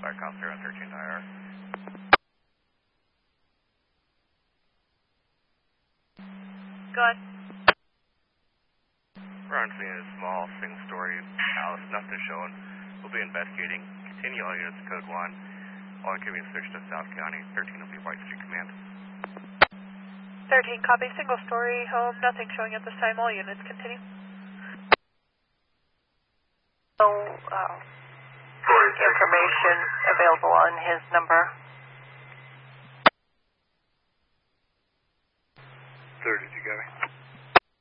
Fire Counselor on 13 IR. Go ahead. We're on scene a small single-story house, nothing shown. We'll be investigating. Continue all units code 1. All incoming search to South County. 13 will be White Street Command. 13, copy. Single-story home, nothing showing at this time. All units continue. So, information available on his number. 30, did you get me?